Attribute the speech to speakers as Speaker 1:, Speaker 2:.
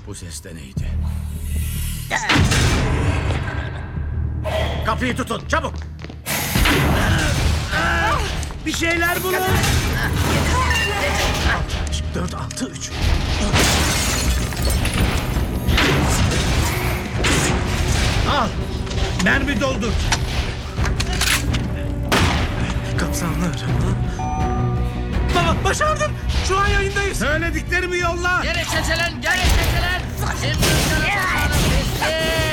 Speaker 1: Bu ses de neydi? Kapıyı tutun çabuk.
Speaker 2: Bir şeyler bulun.
Speaker 1: 4, 6, 3.
Speaker 2: Al. Mermi doldur.
Speaker 1: Kapsanlar.
Speaker 2: Baba başardın. Şu an yayındayız. Söylediklerimi yolla.
Speaker 3: Geri çekilen, geri çekilen. Şimdi